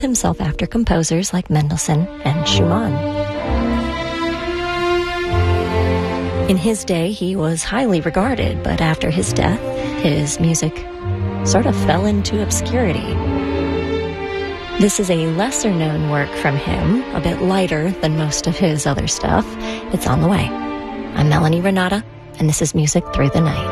himself after composers like Mendelssohn and Schumann. In his day, he was highly regarded, but after his death, his music sort of fell into obscurity. This is a lesser-known work from him, a bit lighter than most of his other stuff. It's on the way. I'm Melanie Renata, and this is Music Through the Night.